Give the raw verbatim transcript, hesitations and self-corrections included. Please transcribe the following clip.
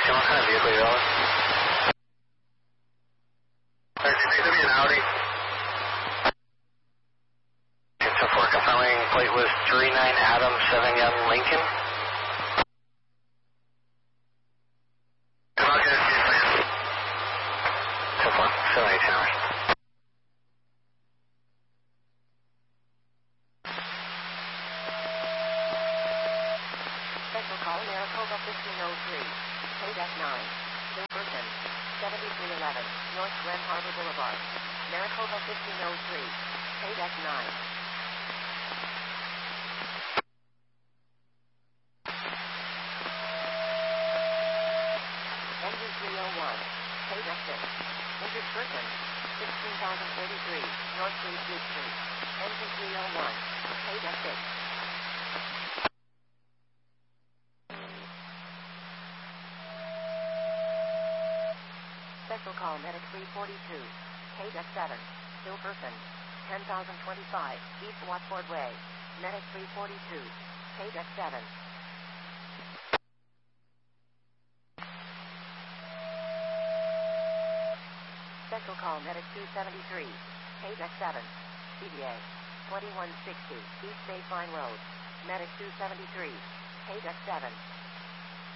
What kind of vehicle you on? thirty-three W and Audi. ten four, confirming plate was three nine Adam seven Young Lincoln. Okay, ten four, seven eight hours. Special call Maricopa fifteen oh three, K nine, Silverton, seventy-three eleven, North Glen Harbor Boulevard, Maricopa fifteen oh three, K nine. Engine three oh one, K six, Interskirton, sixteen thousand forty-three, North Fleet Street, Engine three oh one, K six. Special call Medic three forty-two, K seven, Silverton, ten thousand twenty-five, East Watford Way, Medic three forty-two, K seven. Special call Medic two seventy-three, K seven, C D A, twenty-one sixty, East Baseline Road, Medic two seventy-three, K seven.